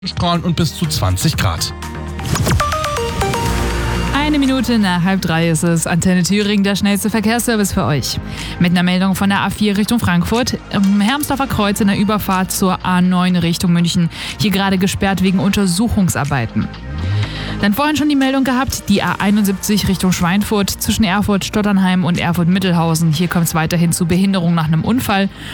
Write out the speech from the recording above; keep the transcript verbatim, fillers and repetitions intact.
Strahlen und bis zu zwanzig Grad. Eine Minute nach halb drei ist es. Antenne Thüringen, der schnellste Verkehrsservice für euch. Mit einer Meldung von der A vier Richtung Frankfurt. Im Hermsdorfer Kreuz in der Überfahrt zur A neun Richtung München. Hier gerade gesperrt wegen Untersuchungsarbeiten. Dann vorhin schon die Meldung gehabt, die A einundsiebzig Richtung Schweinfurt zwischen Erfurt-Stotternheim und Erfurt-Mittelhausen. Hier kommt es weiterhin zu Behinderung nach einem Unfall.